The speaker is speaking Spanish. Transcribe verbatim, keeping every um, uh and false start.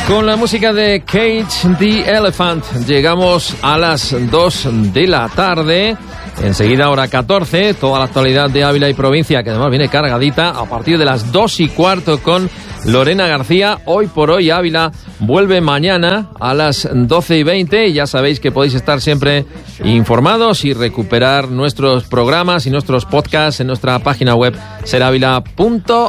Con la música de Cage the Elephant llegamos a las dos de la tarde. Enseguida, hora catorce, toda la actualidad de Ávila y provincia, que además viene cargadita a partir de las dos y cuarto con Lorena García. Hoy por hoy Ávila vuelve mañana a las doce y veinte y ya sabéis que podéis estar siempre informados y recuperar nuestros programas y nuestros podcasts en nuestra página web ser avila punto